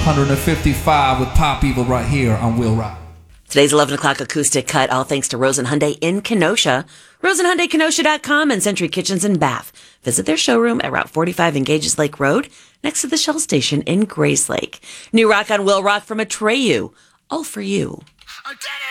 155 with Pop Evil right here on Will Rock. Today's 11 o'clock acoustic cut, all thanks to Rosen Hyundai in Kenosha. RosenHyundaiKenosha.com and Century Kitchens in Bath. Visit their showroom at Route 45 in Gages Lake Road, next to the Shell Station in Grace Lake. New rock on Will Rock from Atreyu. All for you. I did it!